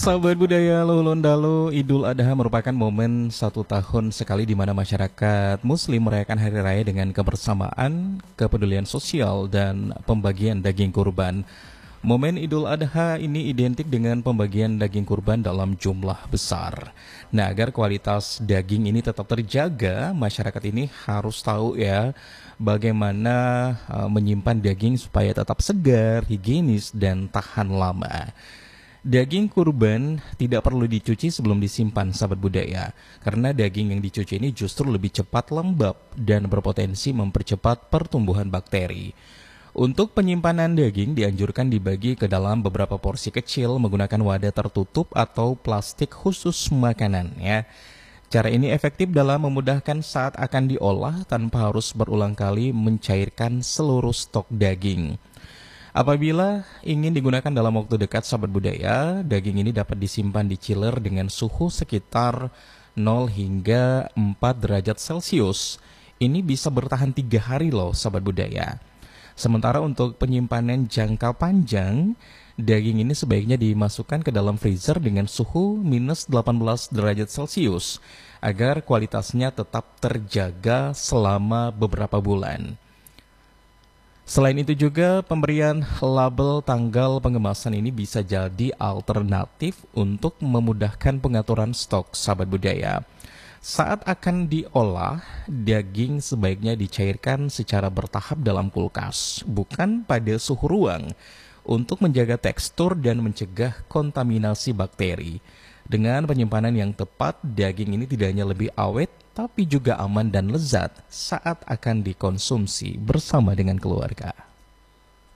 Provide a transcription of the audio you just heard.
Sahabat budaya Lulundalu, Idul Adha merupakan momen satu tahun sekali di mana masyarakat Muslim merayakan hari raya dengan kebersamaan, kepedulian sosial, dan pembagian daging kurban. Momen Idul Adha ini identik dengan pembagian daging kurban dalam jumlah besar. Nah, agar kualitas daging ini tetap terjaga, masyarakat ini harus tahu ya bagaimana menyimpan daging supaya tetap segar, higienis, dan tahan lama. Daging kurban tidak perlu dicuci sebelum disimpan, sahabat budaya, karena daging yang dicuci ini justru lebih cepat lembab dan berpotensi mempercepat pertumbuhan bakteri. Untuk penyimpanan daging dianjurkan dibagi ke dalam beberapa porsi kecil menggunakan wadah tertutup atau plastik khusus makanan ya. Cara ini efektif dalam memudahkan saat akan diolah tanpa harus berulang kali mencairkan seluruh stok daging. Apabila ingin digunakan dalam waktu dekat, sahabat budaya, daging ini dapat disimpan di chiller dengan suhu sekitar 0 hingga 4 derajat Celcius. Ini bisa bertahan 3 hari loh, sahabat budaya. Sementara untuk penyimpanan jangka panjang, daging ini sebaiknya dimasukkan ke dalam freezer dengan suhu minus 18 derajat Celcius agar kualitasnya tetap terjaga selama beberapa bulan. Selain itu juga pemberian label tanggal pengemasan ini bisa jadi alternatif untuk memudahkan pengaturan stok, sahabat budaya. Saat akan diolah, daging sebaiknya dicairkan secara bertahap dalam kulkas, bukan pada suhu ruang, untuk menjaga tekstur dan mencegah kontaminasi bakteri. Dengan penyimpanan yang tepat, daging ini tidak hanya lebih awet, tapi juga aman dan lezat saat akan dikonsumsi bersama dengan keluarga.